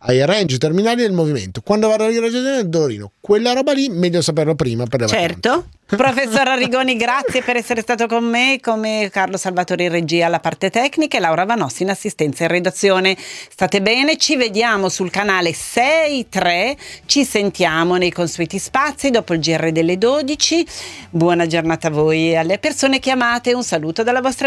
ai range terminali del movimento. Quando vado a ragionare del dolorino, quella roba lì meglio saperlo prima per le vacanze. Certo. Professor Arrigoni, grazie per essere stato con me, come Carlo Salvatori in regia alla parte tecnica e Laura Vanossi in assistenza in redazione. State bene, ci vediamo sul canale 6.3, ci sentiamo nei consueti spazi dopo il GR delle 12. Buona giornata a voi e alle persone chiamate, un saluto dalla vostra